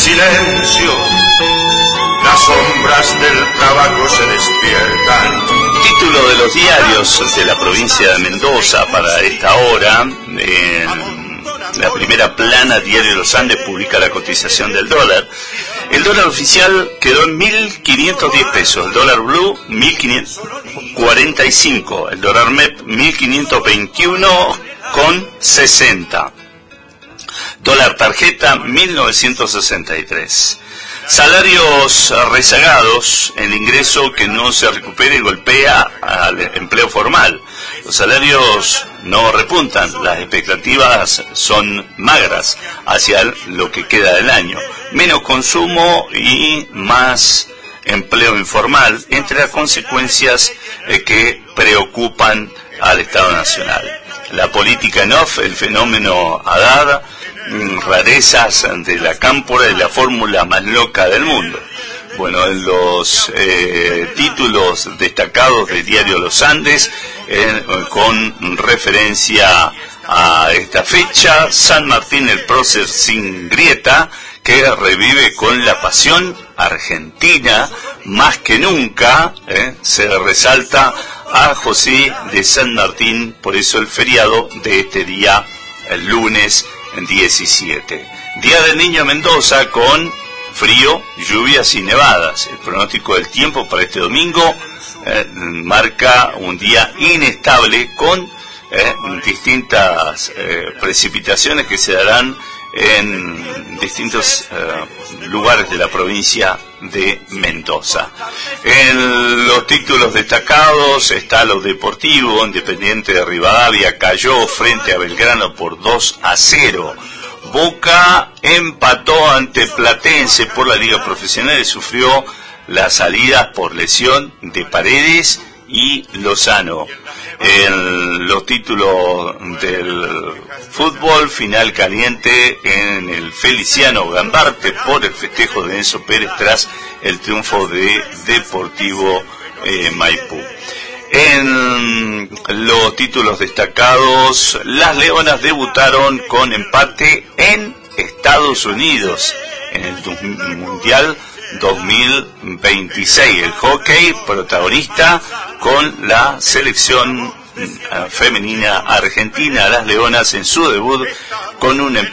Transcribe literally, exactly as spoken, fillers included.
silencio, las sombras del tabaco se despiertan. Título de los diarios de la provincia de Mendoza para esta hora. En la primera plana, Diario de los Andes publica la cotización del dólar. El dólar oficial quedó en mil quinientos diez pesos, el dólar blue mil quinientos cuarenta y cinco, el dólar M E P mil quinientos veintiuno con sesenta. Dólar tarjeta mil novecientos sesenta y tres. Salarios rezagados, el ingreso que no se recupera y golpea al empleo formal. Los salarios no repuntan, las expectativas son magras hacia lo que queda del año. Menos consumo y más empleo informal, entre las consecuencias que preocupan al Estado Nacional. La política en off, el fenómeno Haddad, rarezas de la cámpora y la fórmula más loca del mundo. Bueno, en los eh, títulos destacados de Diario Los Andes, eh, con referencia a esta fecha, San Martín el prócer sin grieta, que revive con la pasión argentina más que nunca, eh, se resalta a José de San Martín, por eso el feriado de este día, el lunes diecisiete. Día del Niño Mendoza con frío, lluvias y nevadas. El pronóstico del tiempo para este domingo eh, marca un día inestable con eh, distintas eh, precipitaciones que se darán en distintos eh, lugares de la provincia de Mendoza. En los títulos destacados está lo deportivo. Independiente de Rivadavia cayó frente a Belgrano por dos a cero. Boca empató ante Platense por la Liga Profesional y sufrió las salidas por lesión de Paredes y Lozano. En los títulos del fútbol, final caliente en el Feliciano Gambarte por el festejo de Enzo Pérez tras el triunfo de Deportivo eh, Maipú. En los títulos destacados, las Leonas debutaron con empate en Estados Unidos en el Mundial dos mil veintiséis. El hockey protagonista con la selección femenina argentina, las Leonas en su debut con un